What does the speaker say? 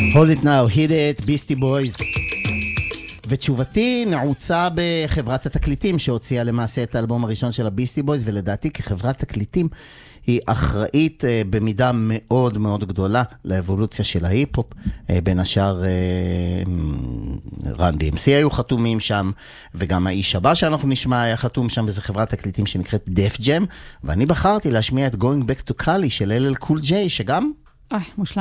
Hold it now, hit it, ביסטי בויז. ותשובתי נעוצה בחברת התקליטים שהוציאה למעשה את האלבום הראשון של הביסטי בויז, ולדעתי כחברת תקליטים היא אחראית במידה מאוד מאוד גדולה לאבולוציה של ההיפ-הופ. בין השאר רן DMC היו חתומים שם, וגם האיש הבא שאנחנו נשמע היה חתום שם, וזה חברת תקליטים שנקראת דף ג'ם, ואני בחרתי להשמיע את Going Back to Cali של LL Cool J, שגם מושלם.